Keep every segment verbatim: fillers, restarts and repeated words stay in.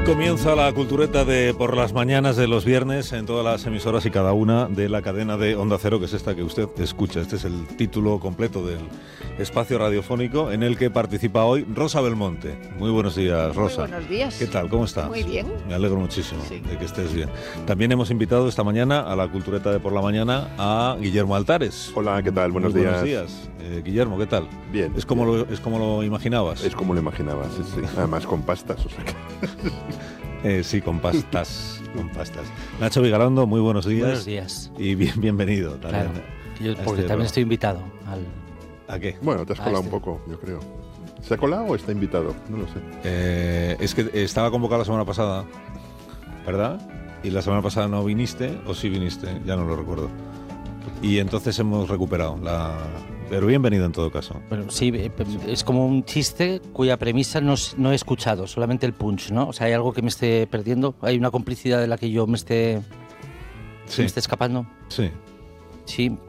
Comienza la cultureta de por las mañanas de los viernes en todas las emisoras y cada una de la cadena de Onda Cero, que es esta que usted escucha. Este es el título completo del espacio radiofónico en el que participa hoy Rosa Belmonte. Muy buenos días, Rosa. Muy buenos días. ¿Qué tal? ¿Cómo estás? Muy bien. Me alegro muchísimo sí. de que estés bien. También hemos invitado esta mañana a la cultureta de por la mañana a Guillermo Altares. Hola, ¿qué tal? Buenos Muy días. Buenos días. Eh, Guillermo, ¿qué tal? Bien. ¿Es como, bien. Lo, ¿Es como lo imaginabas? Es como lo imaginabas, sí, sí. Además con pastas, o sea que... Eh, sí, con pastas, con pastas. Nacho Vigalondo, muy buenos días. Buenos días. Y bien, bienvenido también. Claro, yo, porque este también programa. estoy invitado al... ¿A qué? Bueno, te has Ah, colado este. un poco, yo creo. ¿Se ha colado o está invitado? No lo sé. Eh, es que estaba convocado la semana pasada, ¿verdad? Y la semana pasada no viniste, o sí viniste, ya no lo recuerdo. Y entonces hemos recuperado la... Pero bienvenido en todo caso. Bueno, sí, es como un chiste cuya premisa no, no he escuchado, solamente el punch, ¿no? O sea, hay algo que me esté perdiendo, hay una complicidad de la que yo me esté, Sí. me esté escapando. Sí. Sí,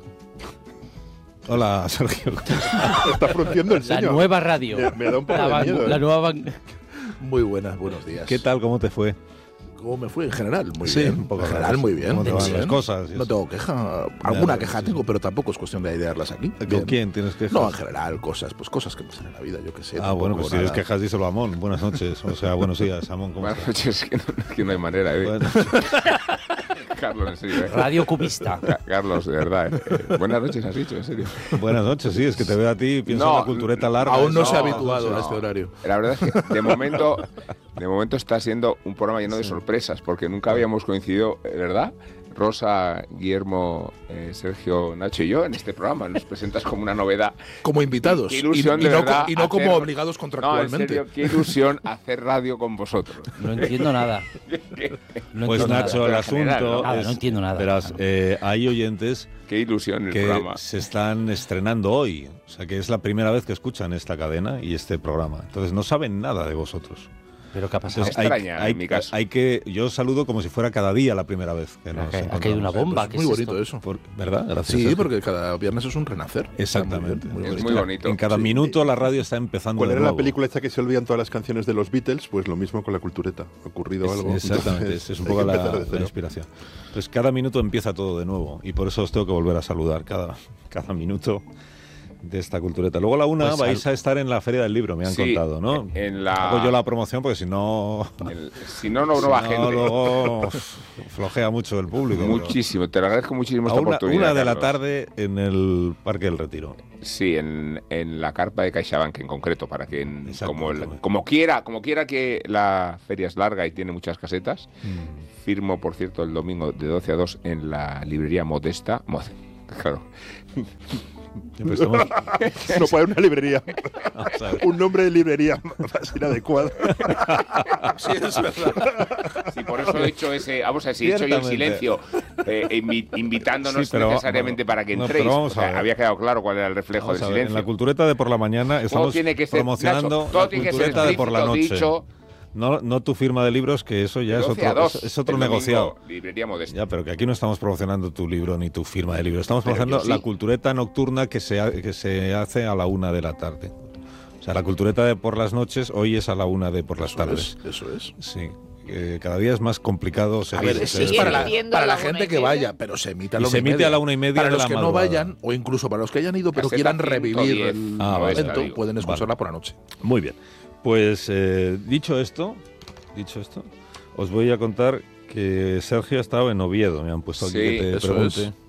Hola, Sergio. Está frunciendo el la ceño. nueva radio. Me, me da un poco la, de van- miedo. la ¿eh? nueva van- Muy buenas, buenos días. ¿Qué tal? ¿Cómo te fue? ¿Cómo me fue en general? Muy Sí, bien. un poco en general, raro. muy bien. ¿Cómo te muy van bien. las cosas y No eso? tengo queja. Alguna Ya, queja sí. tengo, pero tampoco es cuestión de idearlas aquí. ¿Con Bien. quién tienes que No, en general, cosas, pues cosas que pasan en la vida, yo qué sé. Ah, bueno, tampoco pues si tienes nada. quejas, díselo a Amón. Buenas noches. O sea, buenos días, Amón. ¿Cómo Buenas estás? noches, que no, que no hay manera, ¿eh? Bueno, Carlos, en serio, ¿eh? radio cubista. Ca- Carlos, de verdad, ¿eh? Eh, Buenas noches, has dicho, en serio. buenas noches, sí, es que te veo a ti y pienso No, en la cultureta larga. Aún no, No, se ha habituado no. a este horario. La verdad es que de momento, de momento está siendo un programa lleno de sorpresas, porque nunca habíamos coincidido, ¿verdad? Rosa, Guillermo, eh, Sergio, Nacho y yo en este programa. Nos presentas como una novedad. Como invitados. Qué y, ilusión, y de no, verdad, co- y no como hacer- obligados No, en contractualmente. serio, qué ilusión hacer radio con vosotros. No entiendo nada. No Pues entiendo Nacho, nada. el En general, asunto ¿no? Nada, es, no entiendo nada. verás, eh, hay oyentes Qué ilusión el que programa. se están estrenando hoy, o sea que es la primera vez que escuchan esta cadena y este programa, entonces no saben nada de vosotros. Pero ¿qué ha pasado? Entonces, hay, extraña, hay- en mi caso. hay que, yo saludo como si fuera cada día la primera vez que nos Ha ca- ha encontramos. caído una bomba. Pues ¿qué muy es bonito esto? eso. Por- ¿Verdad? Gracias. Sí, Sergio. porque cada viernes es un renacer. Exactamente. Está muy bien, Es muy muy bonito. bonito. En cada Sí. minuto la radio está empezando ¿Cuál de era la nuevo. película esta que se olvidan todas las canciones de los Beatles? Pues lo mismo con la cultureta. Ha ocurrido Es- algo. Exactamente, Entonces, es un hay poco que la, empezar de la cero. inspiración. Entonces cada minuto empieza todo de nuevo y por eso os tengo que volver a saludar cada, cada minuto de esta cultureta. Luego a la una Pues vais al- a estar en la Feria del Libro, me han Sí, contado, ¿no? en la- Hago yo la promoción porque si no... El- si no, no, no va si gente. luego uf, flojea mucho el público. pero- Muchísimo, te lo agradezco muchísimo A esta una, oportunidad. una de la Carlos. tarde en el Parque del Retiro. Sí, en, en la carpa de CaixaBank en concreto, para que en- Exacto, como, el- exacto. como quiera, como quiera que la feria es larga y tiene muchas casetas. Mm. Firmo, por cierto, el domingo de doce a dos en la librería Modesta. Mod- claro. Siempre estamos- No puede haber una librería. vamos a ver. Un nombre de librería más inadecuado. Sí, es verdad. Sí, por eso he hecho ese. Vamos a ver, si he hecho yo el Ciertamente. silencio, eh, invi- invitándonos Sí, pero- necesariamente para que no, entréis. pero vamos O sea, a ver. había quedado claro cuál era el reflejo Vamos del a ver, en silencio. la cultureta de por la mañana estamos tiene que ser- promocionando Nacho, todo la tiene que ser cultureta de por la noche. explícito, dicho. No, no tu firma de libros, que eso ya De es doce a otro, dos, es, es otro el domingo, negociado. Librería Modesta. Ya, pero que aquí no estamos promocionando tu libro ni tu firma de libro. Estamos Pero promocionando yo sí. la cultureta nocturna que se, ha- que se hace a la una de la tarde. O sea, la cultureta de por las noches hoy es a la una de por las Eso tardes. es, eso es. Sí. Eh, cada día es más complicado A seguir. ver, Sí, es, es para la, entiendo para a la la una gente y que media. vaya, pero se emite a Y la se una y emite media. a la una y media Para de los la que no madrugada. vayan, o incluso para los que hayan ido, pero Caseta quieran ciento revivir diez. el Ah, vale. momento, Vale. pueden escucharla por la noche. Muy bien. Pues eh, dicho esto, dicho esto, os voy a contar que Sergio ha estado en Oviedo. Me han puesto aquí Sí, que te eso pregunte. es.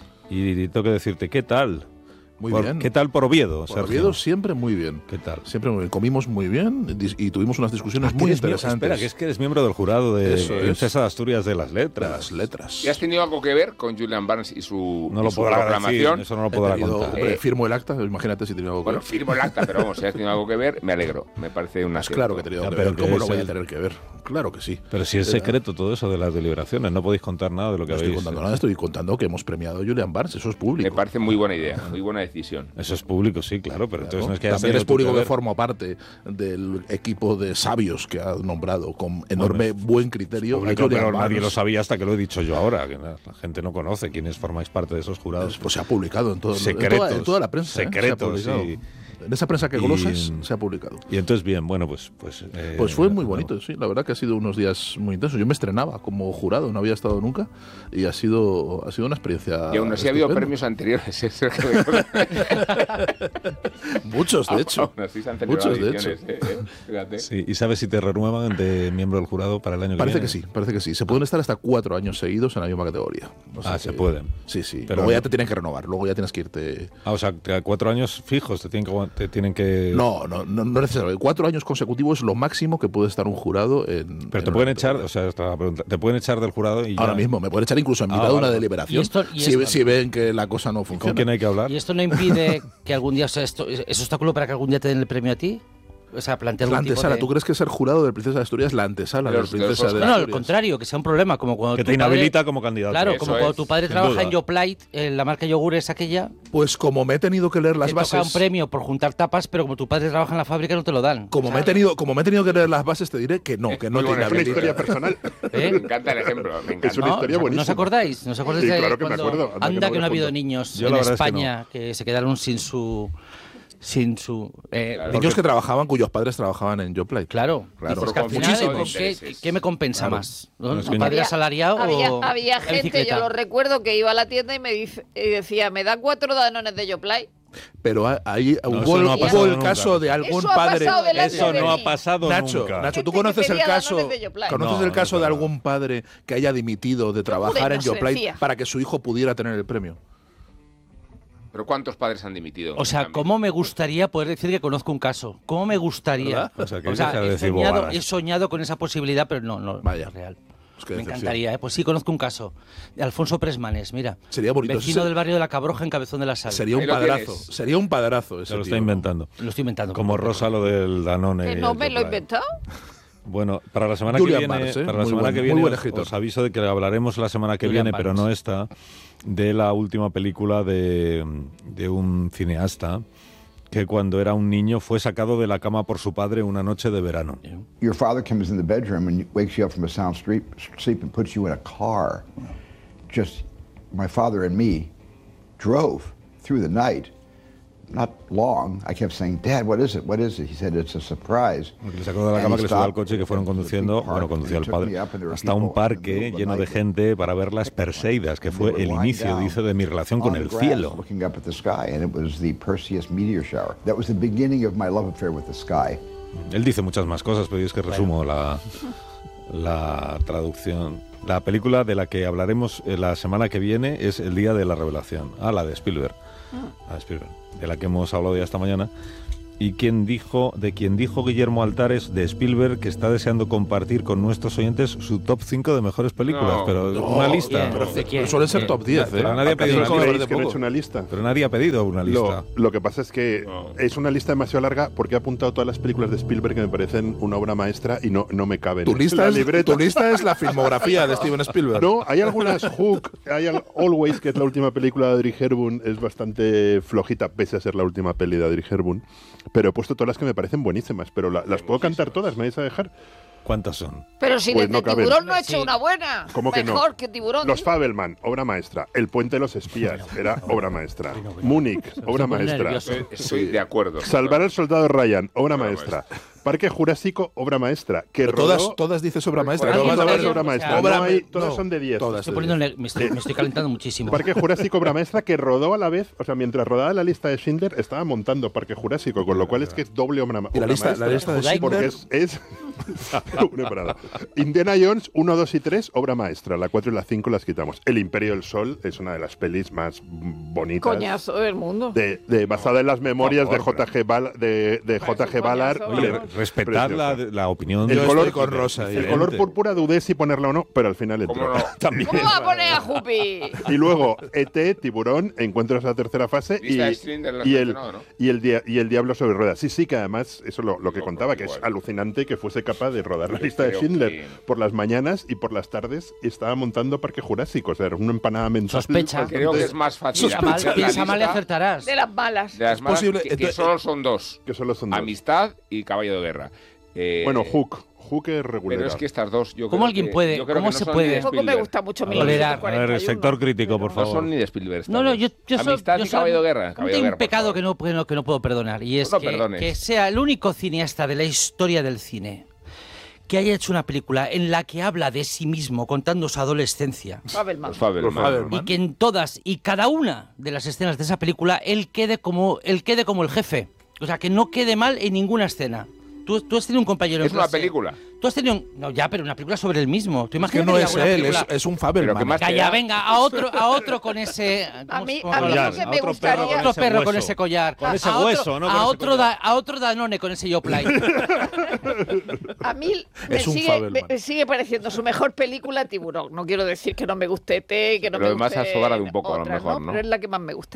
Y tengo que decirte, ¿qué tal? Muy Por- bien. ¿Qué tal por Oviedo, Por Sergio? Oviedo siempre muy bien. ¿Qué tal? Siempre muy bien. Comimos muy bien dis- y tuvimos unas discusiones Ah, que muy eres miembro- interesantes. Espera, que es que eres miembro del jurado de Eso es. Princesa de Asturias de las Letras. Las letras. ¿Y has tenido algo que ver con Julian Barnes y su, No y lo su podrá decir, proclamación? eso no lo He podrá tenido- contar. hombre, Eh, firmo el acta, imagínate si tenía algo que Bueno, ver. firmo el acta, pero vamos, si has tenido algo que ver, me alegro. Me parece una. Pues claro que he tenido Ya, que pero ver. que ¿Cómo es no voy a el- tener que ver? Claro que sí. Pero si es secreto todo eso de las deliberaciones, no podéis contar nada de lo que No estoy habéis. contando eh, nada, estoy contando que hemos premiado a Julian Barnes, eso es público. Me parece muy buena idea, muy buena decisión. Eso es público, sí, claro, pero entonces no es que hayas También tenido es tú público que ver. formo parte del equipo de sabios que ha nombrado con enorme buen criterio. a Público, Julian pero nadie Barnes. lo sabía hasta que lo he dicho yo ahora, que la la gente no conoce quiénes formáis parte de esos jurados. Pues se ha publicado en, todo, en, secretos, toda, en toda la prensa. ¿eh? Se ha secretos publicado. y, En esa prensa que golosas se ha publicado. Y entonces, bien, bueno, pues... Pues, eh, pues fue muy bonito, sí. La verdad que ha sido unos días muy intensos. Yo me estrenaba como jurado, no había estado nunca, y ha sido, ha sido una experiencia. Y aún así ha habido premios anteriores. ¿eh? Muchos, de hecho. Muchos, de hecho. ¿eh? Sí, ¿y sabes si te renuevan de miembro del jurado para el año que parece viene? Parece que sí, parece que sí. Se pueden estar hasta cuatro años seguidos en la misma categoría. O sea, ah, que, se pueden. Sí, sí. Pero luego ya te tienen que renovar, luego ya tienes que irte... Ah, o sea, cuatro años fijos te tienen que... Te tienen que... No, no, no, no necesariamente. Cuatro años consecutivos es lo máximo que puede estar un jurado en... Pero en te pueden echar, o sea, esta pregunta, te pueden echar del jurado y Ahora ya... mismo, me pueden echar incluso en mitad ah, de vale. una deliberación. ¿Y esto, y si, esto, si ven que la cosa no funciona. ¿Con quién hay que hablar? ¿Y esto no impide que algún día, o sea, esto, es obstáculo para que algún día te den el premio a ti? O sea, plantear la algún tipo antesala. de... ¿Tú crees que ser jurado de Princesa de Asturias es la antesala de la Princesa de Asturias? No, no, al contrario, que sea un problema. Como cuando que tu te inhabilita padre, como candidato. Claro, Eso como es, cuando tu padre trabaja duda. en Yoplait, en la marca yogures aquella. Pues como me he tenido que leer las te bases. Te toca un premio por juntar tapas, pero como tu padre trabaja en la fábrica no te lo dan. Como, me he, tenido, como me he tenido que leer las bases, te diré que no, que no Muy te buena, inhabilita. Es una historia personal. ¿Eh? Me encanta el ejemplo. Me encanta. Es una historia ¿No? buenísima. ¿No os acordáis? ¿No os acordáis sí, de claro que cuando me acuerdo. Anda, anda que, que no ha habido niños Yo en es España que, no. que se quedaron sin su... sin su eh, claro, niños que trabajaban, cuyos padres trabajaban en Yoplait. Claro, claro. Porque al final, ¿qué, ¿qué me compensa claro. más? ¿No? ¿Un padre había, asalariado había, o había gente, bicicleta? yo lo recuerdo, que iba a la tienda y me dice, y decía, ¿me da cuatro danones de Yoplait? Pero ahí no, hubo, no hubo el nunca. caso de algún eso padre. Eso no ha pasado Nacho, nunca. Nacho, ¿tú conoces el caso? ¿Conoces no, el caso no, de no. algún padre que haya dimitido de trabajar en Yoplait para que su hijo pudiera tener el premio? ¿Pero cuántos padres han dimitido? O sea, ¿cómo me gustaría poder decir que conozco un caso? ¿Cómo me gustaría? ¿verdad? O sea, que o sea de he, soñado, he soñado con esa posibilidad, pero no, no, Vaya. no es real. Pues me decepción. encantaría, ¿eh? Pues sí, conozco un caso. De Alfonso Presmanes, mira. Sería bonito. Vecino Ese... del barrio de La Cabroja en Cabezón de la Sal. Sería un padrazo. Sería un padrazo ese Se lo tío. está inventando. Lo estoy inventando. Como Rosa lo del Danone. ¿Que no me lo he inventado? Bueno, para la semana Julian que viene, Mars, ¿eh? para la muy semana buen, que viene buen os, escritor. os aviso de que hablaremos la semana que Julian viene, pero Barnes. no esta, de la última película de, de un cineasta que cuando era un niño fue sacado de la cama por su padre una noche de verano. Your father comes in the bedroom and wakes you up from a sound sleep, sleep and puts you in a car. Just my father and me drove through the night. Not long. I kept saying, Dad, what is it? What is it? He said, it's a surprise. Porque le sacó de la cama, que le subió al coche y que fueron conduciendo, bueno, conducía el padre, hasta un parque lleno de gente para ver las Perseidas, que fue el inicio, dice, de mi relación con el cielo. Looking up at the sky, and it was the Perseus meteor shower. That was the beginning of my love affair with the sky. Él dice muchas más cosas, pero yo es que resumo la, la traducción. La película de la que hablaremos la semana que viene es El día de la revelación. Ah, la de Spielberg. La de Spielberg, de la que hemos hablado ya esta mañana. Y quien dijo, de quien dijo Guillermo Altares de Spielberg que está deseando compartir con nuestros oyentes su top cinco de mejores películas. No, pero no, una lista. ¿quién? Pero, ¿De quién? suelen ser ¿Quién? top diez, ¿eh? Pero nadie ha pedido ¿Acaso una creéis lista. que no he hecho una lista? Pero nadie ha pedido una lista. Lo, lo que pasa es que es una lista demasiado larga porque he apuntado todas las películas de Spielberg que me parecen una obra maestra y no, no me caben. Tu lista, en la es, libreta. tu lista es la filmografía de Steven Spielberg. No, hay algunas Hook, hay al- Always, que es la última película de Audrey Hepburn, es bastante flojita, pese a ser la última peli de Audrey Hepburn. Pero he puesto todas las que me parecen buenísimas, pero la- las puedo cantar todas, ¿me vais a dejar? ¿Cuántas son? Pero si Pues desde no caben. Tiburón no ha hecho Sí. una buena. ¿Cómo que no? Mejor que Tiburón. Los Fabelman, obra maestra. El Puente de los Espías, era obra maestra. Múnich, obra pone maestra. nervioso. Estoy, estoy de acuerdo. Salvar al soldado Ryan, obra Obra maestra. Parque Jurásico, obra maestra. Que Pero rodó... todas, todas dices obra maestra. Pero No todas vas a son ver obra maestra. obra No hay- ma- todas no, son de diez. todas Estoy de poniendo, diez. me, estoy, me estoy calentando muchísimo. Parque Jurásico, obra maestra, que rodó a la vez, o sea, mientras rodaba la lista de Schindler, estaba montando Parque Jurásico, con lo cual es que es doble obra, Y la obra lista, maestra. la lista de Judaico. Porque Schindler... es, es una parada. Indiana Jones uno, dos y tres, obra maestra. La cuatro y la cinco las quitamos. El Imperio del Sol es una de las pelis más bonitas. Coñazo del mundo. De, de- basada en las memorias Por de favor, J G Bal- de, de J G Ballard. coñazo, Oye, Vamos. respetad la, Preciosa. la opinión El de color este- con rosa ahí. El color púrpura dudé si ponerla o no, pero al final ¿Cómo entró. no? También. ¿Cómo va a poner a Jupi? Y luego E T, Tiburón, Encuentros a la tercera fase y, Lista de Schindler, lo has y, el, mencionado, ¿no? y, el dia- y el Diablo sobre ruedas. Sí, sí, que además, eso lo, lo que No, contaba, pues que es igual. alucinante que fuese capaz de rodar la Yo lista de creo Schindler que- por las mañanas y por las tardes estaba montando Parque Jurásico. O sea, era una empanada mental. Sospecha. bastante- Creo que es más fácil. Piensa mal, hacer la piensa mal y lista acertarás. De las malas. de las malas, posible, que, que entonces- solo son dos. Que solo son dos. Amistad y Caballo de Guerra. Eh, Bueno, Hook. Hook es regular. Pero es que estas dos, yo ¿Cómo creo alguien que, puede- yo creo cómo que no se son puede- ni de Tampoco me Spielberg. gusta mucho A mil ver, novecientos a cuarenta y uno. ver, sector crítico, por No favor. son ni de Spielberg. No, no, yo, yo solo- Amistad yo y solo- Caballo de Guerra. Caballo de Tengo Guerra, un por pecado favor. que no, que, no, que no puedo perdonar, y es Pues no que, perdones. que sea el único cineasta de la historia del cine que haya hecho una película en la que habla de sí mismo contando su adolescencia. Fabelman. Los Fabelman. Los Fabelman. Y que en todas y cada una de las escenas de esa película él quede como, él quede como el jefe. O sea, que no quede mal en ninguna escena. Tú, tú has tenido un compañero en Es una clase. película. Tú has tenido un- no, ya, pero una película sobre él mismo. Tú Es que imagínate no que es haga una él, es, película- es un Pero Fabelman. que más te Calla, da. venga, a otro, a otro con ese. A ¿cómo mí, se- cómo a mí collar? no sé, A me otro gustaría... perro con Otro ese perro con hueso. ese collar. Con ese A otro- hueso, no con a ese otro, collar. da- a otro Danone con ese Yoplait. A mí me Es un sigue, Fabelman. me sigue pareciendo su mejor película Tiburón. No quiero decir que no me guste E T, que no Pero me además guste ha sobrado un poco, a lo otras, mejor, ¿no? Pero es la que más me gusta.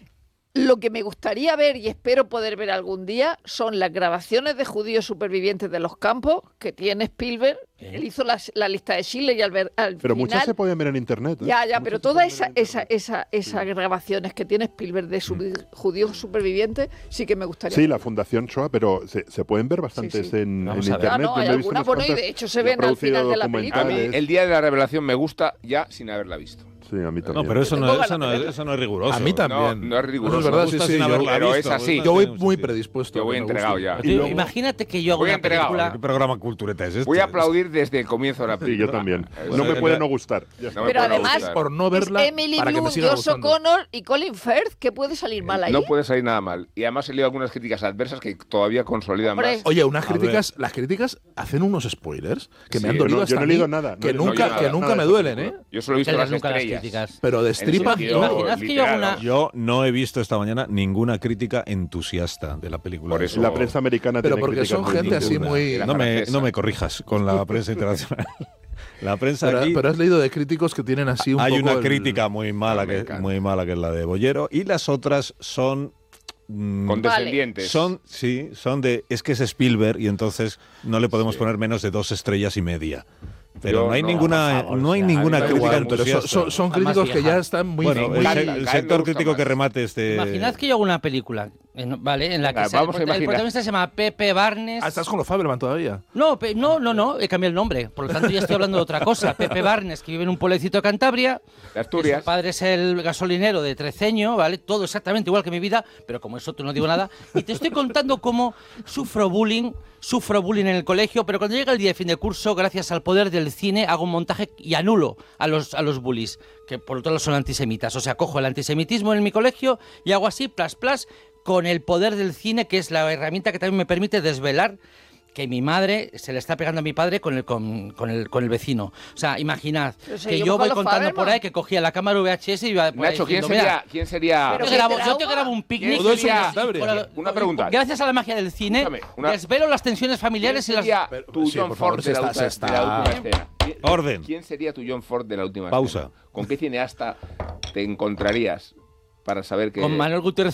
Lo que me gustaría ver y espero poder ver algún día son las grabaciones de judíos supervivientes de los campos que tiene Spielberg. Él hizo las- la lista de Schindler y al, ver, al Pero final... muchas se pueden ver en internet. ¿eh? Ya, ya, Muchas pero se todas pueden esa, ver en esa, internet. esa, esas grabaciones que tiene Spielberg de su judíos supervivientes sí que me gustaría. Sí, la Fundación Shoah, pero se, se pueden ver bastantes Sí, sí. en, Vamos en a ver. internet. Ah, no, Yo hay me he visto algunas, unas bueno, y cuantas de hecho se y ha ven al producido final de la A mí documentales. el día de la revelación me gusta ya sin haberla visto. Sí, a mí también. No, pero eso Tengo no, ganas eso, no de es, verla. eso no es riguroso. A mí también. No, no es riguroso. No es verdad, Me sí, gusta sí. sin Yo, haberla pero visto, es así. me gusta yo voy sin- muy sí. predispuesto. Yo a voy que me entregado guste. ya. Tío, Y luego- imagínate que yo hago Voy una entregado. película. ¿Qué programa cultureta es este? Voy a aplaudir desde el comienzo de la Sí, película. yo también. Eso No me es- puede no gustar. Ya está. No me Pero puede no además, gustar. Por no verla, Es Emily para que me Blunt, siga Josh gustando. O'Connor y Colin Firth. ¿Qué puede salir mal ahí? No puede salir nada mal. Y además he leído algunas críticas adversas que todavía consolidan Hombre. más. Oye, unas A ver. críticas, las críticas hacen unos spoilers que Sí, me han yo dolido no- hasta yo no he a mí, leído nada, que no he- no, nunca, yo que nada, nunca nada me de duelen, esa ¿eh? Yo solo he visto Que las nunca las estrellas. críticas. Pero En destripan. sentido Imaginad que yo hago literal, una- Yo no he visto esta mañana ninguna crítica entusiasta de la película. Por eso- La prensa americana Pero tiene porque críticas son muy gente así duras. muy. La No me, francesa. no me corrijas con la prensa internacional. La prensa Pero, aquí... pero has leído de críticos que tienen así un Hay poco. una el- crítica muy mala, Ah, me que, encanta. muy mala que es la de Bollero, y las otras son... mm, Condescendientes. son, sí, son de... Es que es Spielberg y entonces no le podemos poner menos de dos estrellas y media. Pero Yo no hay no, ninguna, por favor, no hay o sea, ninguna a mí me da crítica igual, Pero son, entusiasta. son- son Además críticos que vieja. ya están muy. Bueno, muy- el, encanta, se- cada el vez me sector gusta crítico más. que remate este... Imaginad que yo hago una película, en- ¿vale? En la que Venga, sea- vamos a el, imaginar. protagonista se llama Pepe Barnes. Ah, estás con los Fabelman todavía. No, pe- no, no, no, he cambiado el nombre. Por lo tanto, ya estoy hablando de otra cosa. Pepe Barnes, que vive en un pueblecito de Cantabria. De Asturias. Su padre es el gasolinero de Treceño, ¿vale? Todo exactamente igual que mi vida, pero como eso tú no digo nada. Y te estoy contando cómo sufro bullying, sufro bullying en el colegio, pero cuando llega el día de fin de curso, gracias al poder del cine, hago un montaje y anulo a los, a los bullies, que por otro lado son antisemitas. O sea, cojo el antisemitismo en mi colegio y hago así, plas, plas, con el poder del cine, que es la herramienta que también me permite desvelar que mi madre se le está pegando a mi padre con el, con, con el, con el vecino. O sea, imaginad Pero que seguimos yo con voy los contando Fabelman. por ahí que cogía la cámara V H S y iba por ahí Nacho, ¿quién diciendo, "Mira, sería, ¿quién sería Pero yo, qué grabo, yo trauma. te grabo un picnic Todo eso y- es y- Cantabria. con la- Una pregunta. Gracias a la magia del cine, Escúchame, una- desvelo las tensiones ¿Quién familiares y las... sería Pero- tu sí, John por favor, Ford se de la, está- ulti- se de la está- última escena? ¿Quién- Orden. ¿Quién sería tu John Ford de la última Pausa. escena? ¿Con qué cineasta te encontrarías para saber que... Con Manuel Gutiérrez